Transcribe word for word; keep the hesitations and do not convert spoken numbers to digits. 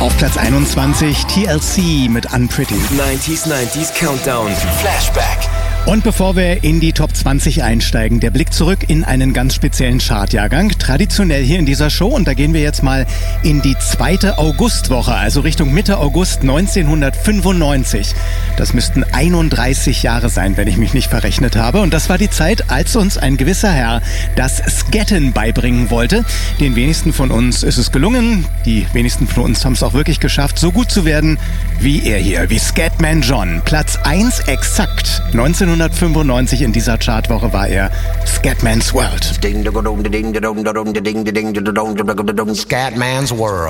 Auf Platz einundzwanzig T L C mit Unpretty. neunziger neunziger Countdown. Flashback. Und bevor wir in die Top zwanzig einsteigen, der Blick zurück in einen ganz speziellen Chartjahrgang. Traditionell hier in dieser Show. Und da gehen wir jetzt mal in die zweite Augustwoche, also Richtung Mitte August neunzehnhundertfünfundneunzig. Das müssten einunddreißig Jahre sein, wenn ich mich nicht verrechnet habe. Und das war die Zeit, als uns ein gewisser Herr das Scatten beibringen wollte. Den wenigsten von uns ist es gelungen. Die wenigsten von uns haben es auch wirklich geschafft, so gut zu werden wie er hier, wie Scatman John. Platz eins exakt. neunzehnhundertfünfundneunzig in dieser Chartwoche war er Scatman's World. Scatman's World.